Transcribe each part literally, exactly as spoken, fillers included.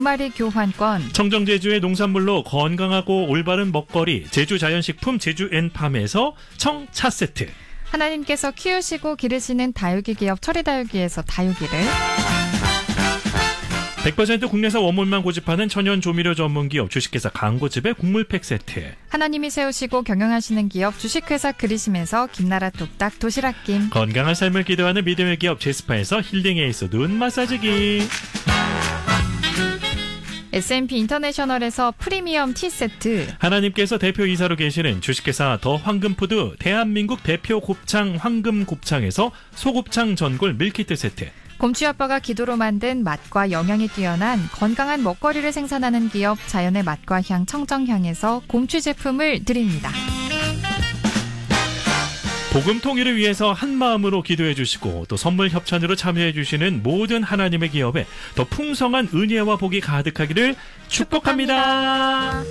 마리 교환권, 청정제주의 농산물로 건강하고 올바른 먹거리 제주자연식품 제주앤팜에서 청차 세트, 하나님께서 키우시고 기르시는 다육이 기업 철이다육이에서 다육이를, 백 퍼센트 국내산 원물만 고집하는 천연 조미료 전문기업 주식회사 강고집의 국물팩 세트, 하나님이 세우시고 경영하시는 기업 주식회사 그리심에서 김나라 뚝딱 도시락김, 건강한 삶을 기도하는 믿음의 기업 제스파에서 힐링 에이스 눈 마사지기, 에스엠피 인터내셔널에서 프리미엄 티 세트, 하나님께서 대표이사로 계시는 주식회사 더 황금푸드 대한민국 대표 곱창 황금곱창에서 소곱창 전골 밀키트 세트, 곰취 아빠가 기도로 만든 맛과 영양이 뛰어난 건강한 먹거리를 생산하는 기업 자연의 맛과 향 청정향에서 곰취 제품을 드립니다. 복음 통일을 위해서 한 마음으로 기도해 주시고 또 선물 협찬으로 참여해 주시는 모든 하나님의 기업에 더 풍성한 은혜와 복이 가득하기를 축복합니다.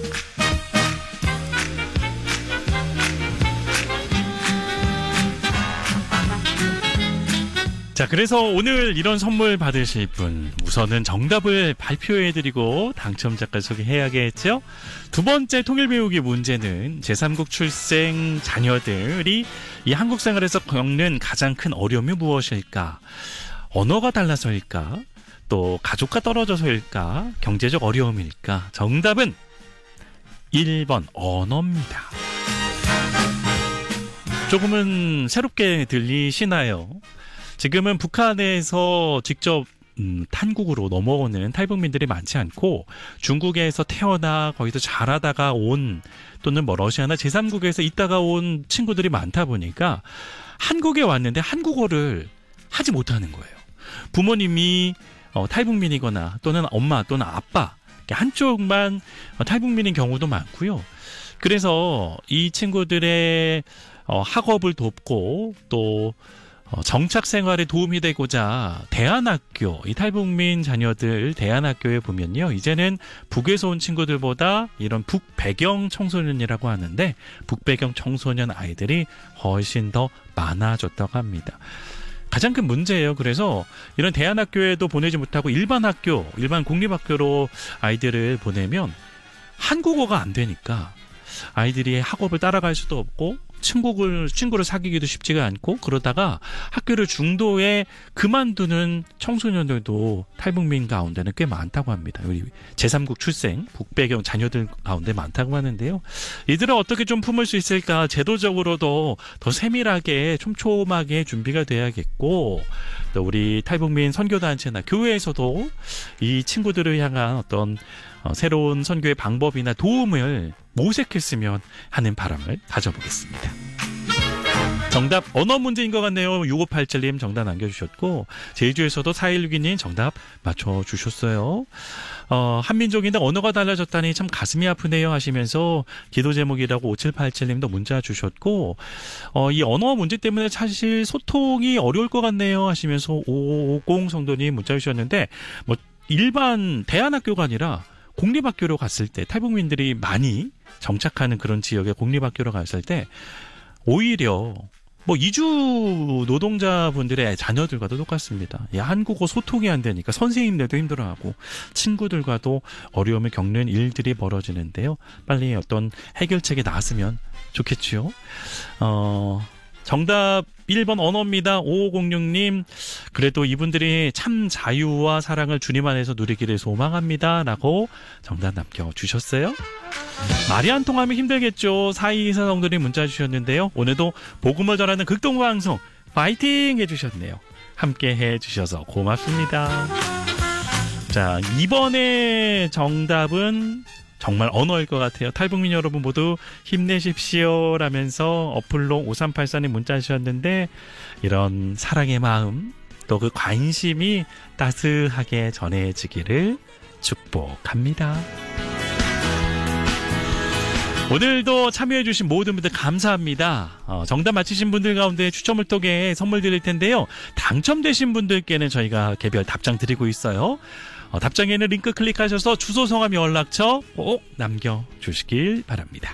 자, 그래서 오늘 이런 선물 받으실 분 우선은 정답을 발표해드리고 당첨자까지 소개해야겠죠. 두 번째 통일 배우기 문제는 제삼국 출생 자녀들이 이 한국 생활에서 겪는 가장 큰 어려움이 무엇일까? 언어가 달라서일까? 또 가족과 떨어져서일까? 경제적 어려움일까? 정답은 일 번 언어입니다. 조금은 새롭게 들리시나요? 지금은 북한에서 직접 음, 탄국으로 넘어오는 탈북민들이 많지 않고 중국에서 태어나 거기서 자라다가 온 또는 뭐 러시아나 제삼국에서 있다가 온 친구들이 많다 보니까 한국에 왔는데 한국어를 하지 못하는 거예요. 부모님이 어, 탈북민이거나 또는 엄마 또는 아빠 한쪽만 어, 탈북민인 경우도 많고요. 그래서 이 친구들의 어, 학업을 돕고 또 어, 정착 생활에 도움이 되고자 대안학교, 이 탈북민 자녀들 대안학교에 보면요. 이제는 북에서 온 친구들보다 이런 북배경 청소년이라고 하는데 북배경 청소년 아이들이 훨씬 더 많아졌다고 합니다. 가장 큰 문제예요. 그래서 이런 대안학교에도 보내지 못하고 일반 학교, 일반 국립학교로 아이들을 보내면 한국어가 안 되니까 아이들이 학업을 따라갈 수도 없고 친구를, 친구를 사귀기도 쉽지가 않고 그러다가 학교를 중도에 그만두는 청소년들도 탈북민 가운데는 꽤 많다고 합니다. 우리 제삼국 출생, 북배경 자녀들 가운데 많다고 하는데요. 이들을 어떻게 좀 품을 수 있을까? 제도적으로도 더 세밀하게 촘촘하게 준비가 돼야겠고 또 우리 탈북민 선교단체나 교회에서도 이 친구들을 향한 어떤 어, 새로운 선교의 방법이나 도움을 모색했으면 하는 바람을 가져보겠습니다. 정답 언어 문제인 것 같네요. 육오팔칠 님 정답 남겨주셨고 제주에서도 사일육이 님 정답 맞춰주셨어요. 어, 한민족인데 언어가 달라졌다니 참 가슴이 아프네요 하시면서 기도 제목이라고 오칠팔칠 님도 문자 주셨고 어, 이 언어 문제 때문에 사실 소통이 어려울 것 같네요 하시면서 오오오공 성도님 문자 주셨는데 뭐 일반 대안학교가 아니라 공립학교로 갔을 때 탈북민들이 많이 정착하는 그런 지역의 공립학교로 갔을 때 오히려 뭐 이주 노동자분들의 자녀들과도 똑같습니다. 야, 한국어 소통이 안 되니까 선생님들도 힘들어하고 친구들과도 어려움을 겪는 일들이 벌어지는데요. 빨리 어떤 해결책이 나왔으면 좋겠죠. 어, 정답 일 번 언어입니다. 오오공육 님 그래도 이분들이 참 자유와 사랑을 주님 안에서 누리기를 소망합니다 라고 정답 남겨주셨어요. 말이 안 통하면 힘들겠죠. 사이이사 성들이 문자 주셨는데요. 오늘도 복음을 전하는 극동방송 파이팅 해주셨네요. 함께 해주셔서 고맙습니다. 자, 이번에 정답은 정말 언어일 것 같아요. 탈북민 여러분 모두 힘내십시오 라면서 어플로 오삼팔사 님 문자 주셨는데 이런 사랑의 마음 또 그 관심이 따스하게 전해지기를 축복합니다. 오늘도 참여해주신 모든 분들 감사합니다. 어, 정답 맞히신 분들 가운데 추첨을 통해 선물 드릴 텐데요. 당첨되신 분들께는 저희가 개별 답장 드리고 있어요. 어, 답장에는 링크 클릭하셔서 주소, 성함, 연락처 꼭 남겨주시길 바랍니다.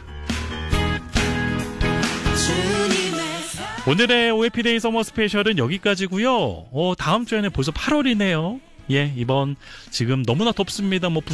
오늘의 오해피데이 서머 스페셜은 여기까지고요. 어, 다음 주에는 벌써 팔월이네요. 예, 이번 지금 너무나 덥습니다. 뭐 부산